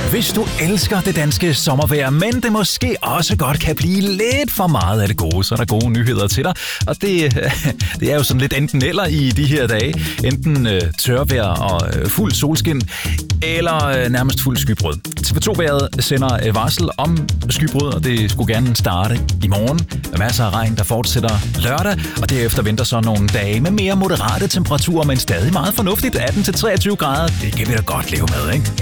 Hvis du elsker det danske sommervejr, men det måske også godt kan blive lidt for meget af det gode, så er der gode nyheder til dig. Og det er jo sådan lidt enten eller i de her dage. Enten tørvejr og fuld solskin, eller nærmest fuld skybrud. TV2-vejret sender varsel om skybrud, og det skulle gerne starte i morgen. Med masser af regn, der fortsætter lørdag, og derefter venter så nogle dage med mere moderate temperaturer, men stadig meget fornuftigt. 18-23 grader, det kan vi da godt leve med, ikke?